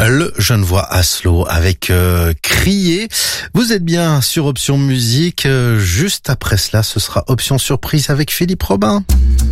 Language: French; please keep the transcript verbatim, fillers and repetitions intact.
Le Genevois Aslo avec euh, Crier. Vous êtes bien sur Option Musique. Euh, juste après cela, ce sera Option Surprise avec Philippe Robin.